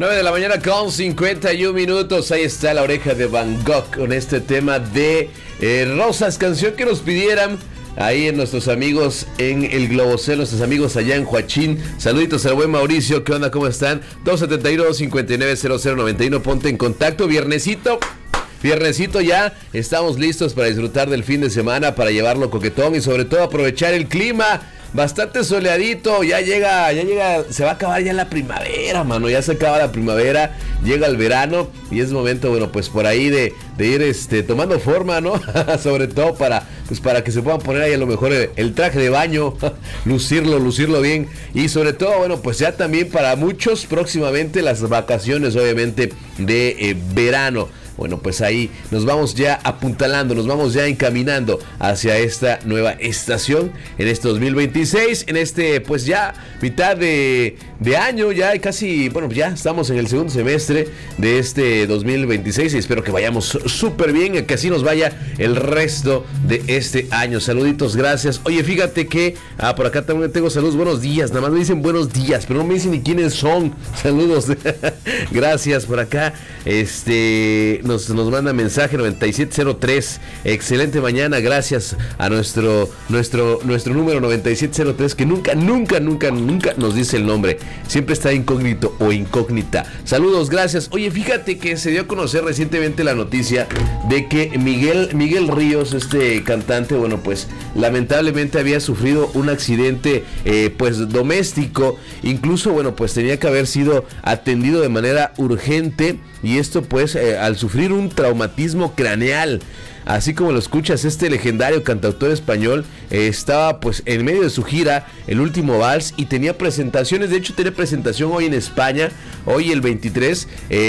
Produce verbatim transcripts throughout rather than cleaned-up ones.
nueve de la mañana con cincuenta y un minutos. Ahí está La Oreja de Van Gogh con este tema de eh, Rosas, canción que nos pidieran ahí en nuestros amigos en el Globocel, nuestros amigos allá en Huachín. Saluditos al buen Mauricio, ¿qué onda? ¿Cómo están? dos setenta y uno, cincuenta y nueve, cero cero noventa y uno, ponte en contacto. Viernesito, viernesito ya, estamos listos para disfrutar del fin de semana, para llevarlo coquetón y sobre todo aprovechar el clima. Bastante soleadito, ya llega, ya llega, se va a acabar ya la primavera, mano, ya se acaba la primavera, llega el verano y es momento, bueno, pues por ahí de, de ir este, tomando forma, ¿no? Sobre todo para, pues para que se puedan poner ahí a lo mejor el, el traje de baño, lucirlo, lucirlo bien y sobre todo, bueno, pues ya también para muchos próximamente las vacaciones, obviamente, de eh, verano. Bueno, pues ahí nos vamos ya apuntalando, nos vamos ya encaminando hacia esta nueva estación en este dos mil veintiséis, en este pues ya mitad de, de año, ya casi, bueno, ya estamos en el segundo semestre de este dos mil veintiséis y espero que vayamos súper bien, que así nos vaya el resto de este año. Saluditos, gracias. Oye, fíjate que, ah, por acá también tengo saludos, buenos días, nada más me dicen buenos días, pero no me dicen ni quiénes son. Saludos, gracias por acá, este... Nos, nos manda mensaje noventa y siete cero tres. Excelente mañana, gracias a nuestro nuestro nuestro número noventa y siete cero tres, que nunca, nunca, nunca, nunca nos dice el nombre. Siempre está incógnito o incógnita. Saludos, gracias. Oye, fíjate que se dio a conocer recientemente la noticia de que Miguel, Miguel Ríos, este cantante, bueno, pues lamentablemente había sufrido un accidente eh, pues doméstico. Incluso, bueno, pues tenía que haber sido atendido de manera urgente. Y esto pues eh, al sufrir un traumatismo craneal. Así como lo escuchas, este legendario cantautor español eh, estaba pues en medio de su gira, El Último Vals, y tenía presentaciones. De hecho tiene presentación hoy en España, hoy el veintitrés,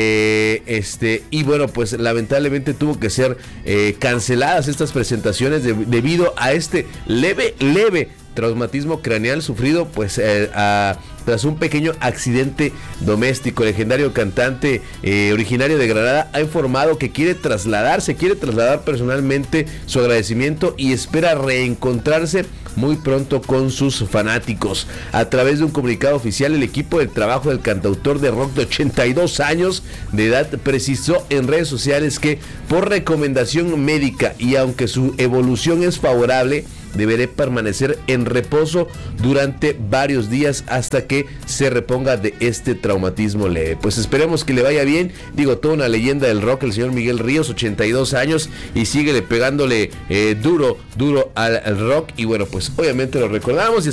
eh, este y bueno, pues lamentablemente tuvo que ser eh, canceladas estas presentaciones de, debido a este leve, leve traumatismo craneal sufrido pues eh, a, tras un pequeño accidente doméstico. El legendario cantante eh, originario de Granada ha informado que quiere trasladarse, quiere trasladar personalmente su agradecimiento y espera reencontrarse muy pronto con sus fanáticos. A través de un comunicado oficial, el equipo de trabajo del cantautor de rock de ochenta y dos años de edad precisó en redes sociales que por recomendación médica y aunque su evolución es favorable, deberé permanecer en reposo durante varios días hasta que se reponga de este traumatismo leve. Pues esperemos que le vaya bien. Digo, toda una leyenda del rock, el señor Miguel Ríos, ochenta y dos años, y sigue pegándole eh, duro, duro al, al rock. Y bueno, pues obviamente lo recordamos.